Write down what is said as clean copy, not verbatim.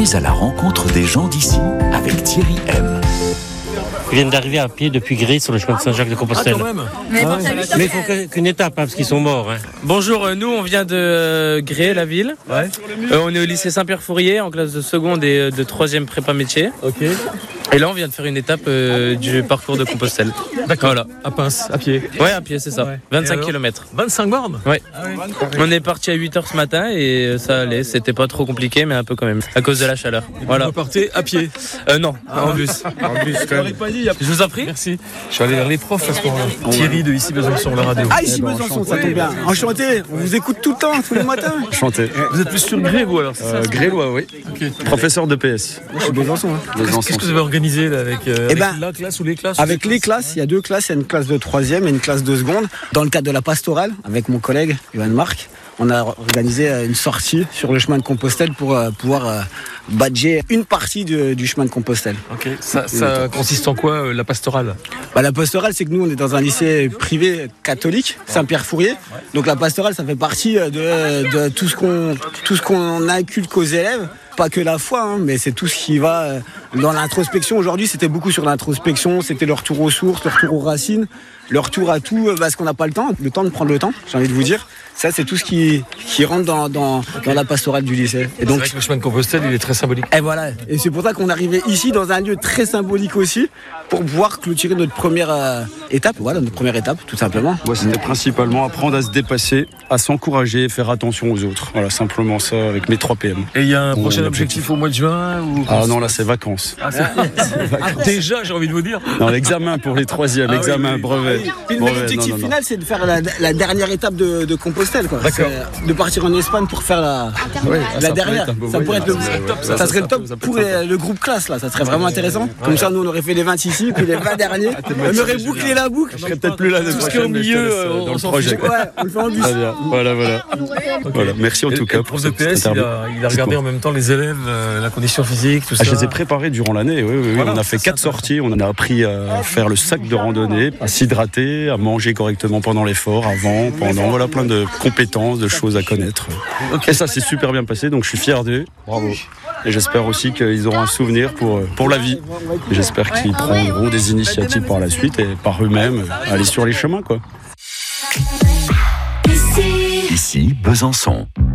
Partez à la rencontre des gens d'ici avec Thierry M. Ils viennent d'arriver à pied depuis Gré sur le chemin de Saint-Jacques-de-Compostelle. Mais il faut qu'une étape, parce qu'ils sont morts. Bonjour, nous on vient de Gré, la ville. Ouais. On est au lycée Saint-Pierre-Fourier en classe de seconde et de 3e prépa métier. Ok. Et là on vient de faire une étape du parcours de Compostelle. D'accord. Voilà. À Pince, à pied. Ouais, à pied, c'est ça. Ouais. 25 km. 25 bornes. Ouais. On est parti à 8h ce matin et ça allait. C'était pas trop compliqué, mais un peu quand même. À cause de la chaleur. Voilà. Vous repartez à pied. Non, en bus. En bus quand même. Je vous en prie. Merci. Je suis allé vers les profs à ce moment-là. Thierry de Ici Besançon sur la radio. Ah, Ici Besançon, ça tombe bien. Enchanté. On vous écoute tout le temps, tous les matins. Enchanté. Vous êtes plus sur Gré, vous alors, c'est ça Grélois, oui. Okay. Professeur de PS. Moi, je suis Besançon. Qu'est-ce que vous avez organisé là, avec la classe ou les classes? Avec les classes, il y a 2 classes. Il y a une classe de 3e et une classe de seconde. Dans le cadre de la pastorale, avec mon collègue, Yohan Marc, on a organisé une sortie sur le chemin de Compostelle pour pouvoir badger une partie du chemin de Compostelle. Ok. Ça consiste en quoi, la pastorale? La pastorale, c'est que nous, on est dans un lycée privé catholique, Saint-Pierre-Fourier. Donc la pastorale, ça fait partie de tout ce qu'on inculque aux élèves. Pas que la foi, mais c'est tout ce qui va dans l'introspection. Aujourd'hui, c'était beaucoup sur l'introspection, c'était le retour aux sources, le retour aux racines, le retour à tout, parce qu'on n'a pas le temps de prendre le temps, j'ai envie de vous dire. Ça, c'est tout ce qui rentre dans la pastorale du lycée. Et donc, c'est vrai que le chemin de Compostelle, il est très symbolique. Et voilà. Et c'est pour ça qu'on est arrivé ici, dans un lieu très symbolique aussi, pour pouvoir clôturer notre première étape. Voilà, notre première étape, tout simplement. Moi, c'était principalement apprendre à se dépasser, à s'encourager, faire attention aux autres. Voilà, simplement ça avec mes 3 PM. Et il y a un prochain objectif au mois de juin ou... Ah non, là, c'est vacances. Déjà, j'ai envie de vous dire. Non, l'examen pour les 3e, l'examen, brevet. Puis l'objectif final, c'est de faire la dernière étape de Compostelle. Quoi. D'accord. De partir en Espagne pour faire la dernière. Ça pourrait être ça serait le top pour le groupe classe là. Ça serait vraiment intéressant. Comme ça, nous on aurait fait les 20 ici, puis les 20 derniers. On aurait bouclé la boucle. Je serais peut-être plus là tout ce qui est au milieu, dans le projet. Ouais, on le fait en bus. Voilà. Voilà. Merci en tout cas. Le prof de PS, il a regardé en même temps les élèves, la condition physique, tout ça. Je les ai préparés durant l'année. Oui. Voilà, on a fait 4 sorties. On en a appris à faire le sac de randonnée, à s'hydrater, à manger correctement pendant l'effort, avant, pendant. Voilà, plein de compétences, de choses à connaître. Et ça s'est super bien passé, donc je suis fier d'eux. Bravo. Et j'espère aussi qu'ils auront un souvenir pour la vie. Et j'espère qu'ils prendront des initiatives par la suite et par eux-mêmes aller sur les chemins, quoi. Ici Besançon.